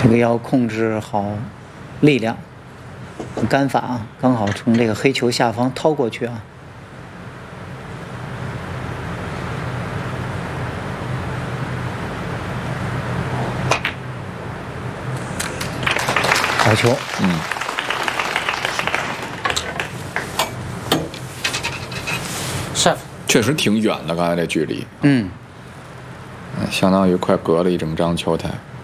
这个要控制好力量，杆法啊，刚好从这个黑球下方掏过去啊。好球， 确实挺远的，刚才这距离， 相当于快隔了一整张球台。